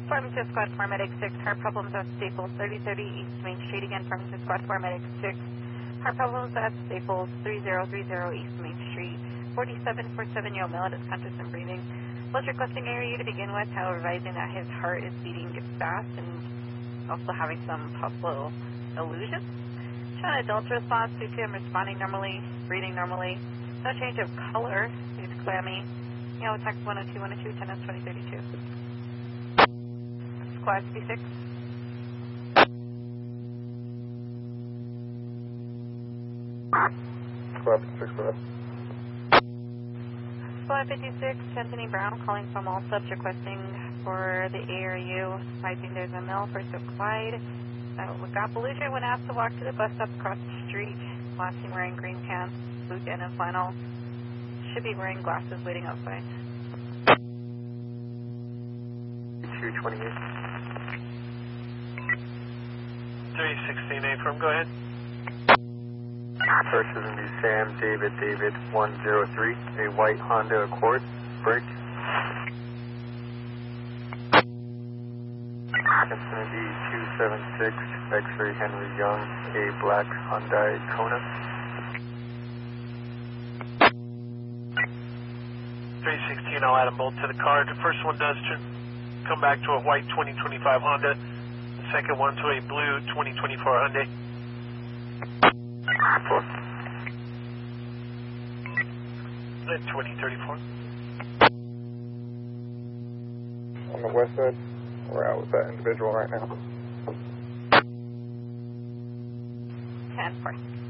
Farmington Squad Paramedic 6, heart problems at Staples 3030 East Main Street. Again, Farmington Squad Paramedic 6, heart problems at Staples 3030 East Main Street. 4747-year-old male is conscious and breathing. Was requesting area to begin with, however, advising that his heart is beating fast and also having some possible illusions. Showing adult response due to him responding normally, breathing normally. No change of color. He's clammy. You know, text 102, 102, 10 2032. Squad B6. Squad 56, go ahead. Squad 56, Anthony Brown calling from all subs requesting for the ARU. Advising there's a male first of Clyde. Got pollution when asked to walk to the bus stop across the street. Last seen wearing green pants, boot and a flannel. Should be wearing glasses waiting outside. 228. 316 firm, go ahead. First is going to be Sam David 103, a white Honda Accord, brake. It's going to be 276, X-ray Henry Young, a black Hyundai Kona. 316, I'll add them both to the car. The first one does come back to a white 2025 Honda. The second one to a blue 2024 Hyundai. 2034. On the west side, we're out with that individual right now. 10-4.